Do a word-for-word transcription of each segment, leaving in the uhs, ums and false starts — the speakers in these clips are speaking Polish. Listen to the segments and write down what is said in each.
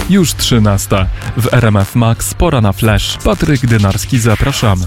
Już trzynasta. W R M F Max pora na flash. Patryk Dynarski, zapraszamy.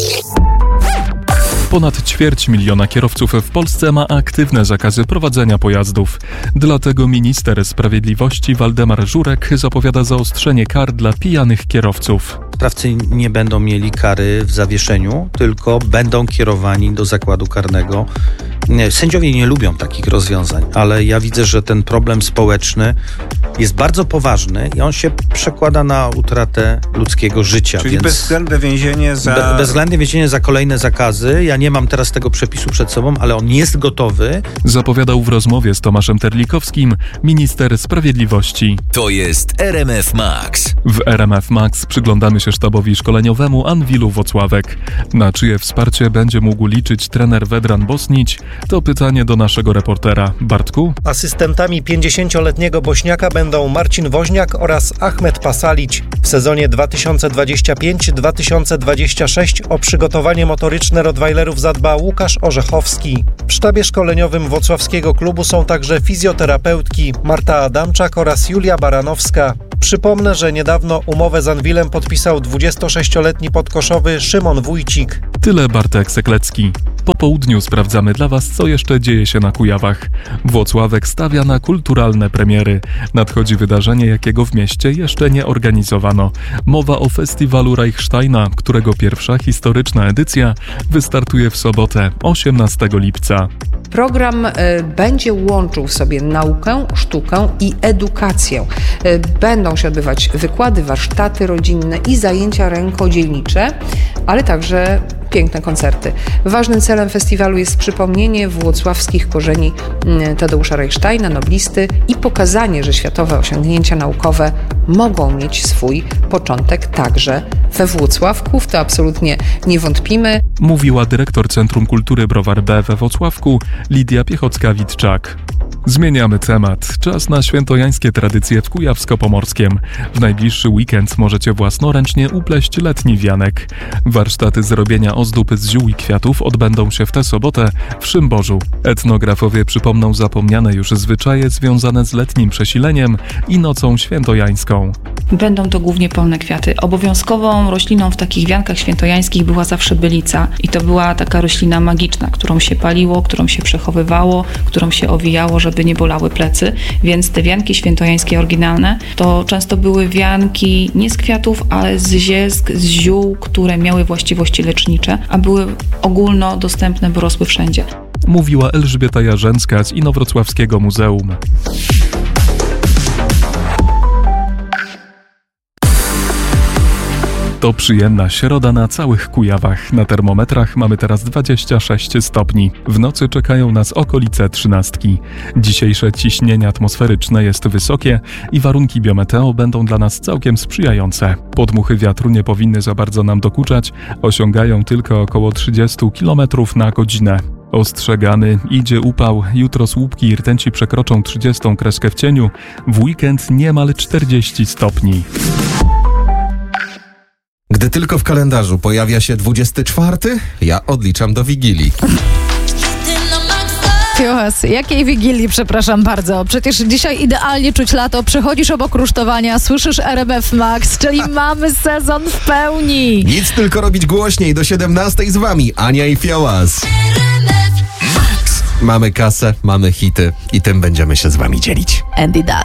Ponad ćwierć miliona kierowców w Polsce ma aktywne zakazy prowadzenia pojazdów. Dlatego minister sprawiedliwości Waldemar Żurek zapowiada zaostrzenie kar dla pijanych kierowców. Sprawcy nie będą mieli kary w zawieszeniu, tylko będą kierowani do zakładu karnego. Sędziowie nie lubią takich rozwiązań, ale ja widzę, że ten problem społeczny jest bardzo poważny i on się przekłada na utratę ludzkiego życia. Czyli więc bezwzględne więzienie za... Be, bezwzględne więzienie za kolejne zakazy. Ja nie mam teraz tego przepisu przed sobą, ale on jest gotowy. Zapowiadał w rozmowie z Tomaszem Terlikowskim minister sprawiedliwości. To jest R M F Max. W R M F Max przyglądamy się sztabowi szkoleniowemu Anwilu Włocławek. Na czyje wsparcie będzie mógł liczyć trener Vedran Bosnić? To pytanie do naszego reportera. Bartku? Asystentami pięćdziesięcioletniego Bośniaka będą Marcin Woźniak oraz Ahmed Pasalić. W sezonie dwa tysiące dwudziestym piątym dwa tysiące dwudziestym szóstym o przygotowanie motoryczne Rottweilerów zadba Łukasz Orzechowski. W sztabie szkoleniowym włocławskiego klubu są także fizjoterapeutki Marta Adamczak oraz Julia Baranowska. Przypomnę, że niedawno umowę z Anwilem podpisał dwudziestosześcioletni podkoszowy Szymon Wójcik. Tyle Bartek Seklecki. Po południu sprawdzamy dla Was, co jeszcze dzieje się na Kujawach. Włocławek stawia na kulturalne premiery. Nadchodzi wydarzenie, jakiego w mieście jeszcze nie organizowano. Mowa o festiwalu Reichsteina, którego pierwsza historyczna edycja wystartuje w sobotę, osiemnastego lipca. Program y, będzie łączył w sobie naukę, sztukę i edukację. Y, będą się odbywać wykłady, warsztaty rodzinne i zajęcia rękodzielnicze, ale także piękne koncerty. Ważnym celem festiwalu jest przypomnienie włocławskich korzeni Tadeusza Reichsteina, noblisty, i pokazanie, że światowe osiągnięcia naukowe mogą mieć swój początek także we Włocławku. W to absolutnie nie wątpimy. Mówiła dyrektor Centrum Kultury Browar B we Włocławku Lidia Piechocka-Witczak. Zmieniamy temat. Czas na świętojańskie tradycje w Kujawsko-Pomorskiem. W najbliższy weekend możecie własnoręcznie upleść letni wianek. Warsztaty z robienia ozdób z ziół i kwiatów odbędą się w tę sobotę w Szymborzu. Etnografowie przypomną zapomniane już zwyczaje związane z letnim przesileniem i nocą świętojańską. Będą to głównie polne kwiaty. Obowiązkową rośliną w takich wiankach świętojańskich była zawsze bylica i to była taka roślina magiczna, którą się paliło, którą się przechowywało, którą się owijało, żeby nie bolały plecy, więc te wianki świętojańskie oryginalne to często były wianki nie z kwiatów, ale z zielsk, z ziół, które miały właściwości lecznicze, a były ogólnodostępne, bo rosły wszędzie. Mówiła Elżbieta Jarzęcka z Inowrocławskiego Muzeum. To przyjemna środa na całych Kujawach. Na termometrach mamy teraz dwadzieścia sześć stopni. W nocy czekają nas okolice trzynastki. Dzisiejsze ciśnienie atmosferyczne jest wysokie i warunki biometeo będą dla nas całkiem sprzyjające. Podmuchy wiatru nie powinny za bardzo nam dokuczać, osiągają tylko około trzydzieści kilometrów na godzinę. Ostrzegamy, idzie upał, jutro słupki i rtęci przekroczą trzydziestą kreskę w cieniu, w weekend niemal czterdzieści stopni. Gdy tylko w kalendarzu pojawia się dwudziesty czwarty, ja odliczam do Wigilii. Piłas, jakiej Wigilii, przepraszam bardzo. Przecież dzisiaj idealnie czuć lato, przychodzisz obok rusztowania, słyszysz R M F Max, czyli mamy sezon w pełni. Nic, tylko robić głośniej. Do siedemnastej z wami Ania i Fiołas. Mamy kasę, mamy hity i tym będziemy się z wami dzielić. Andy does.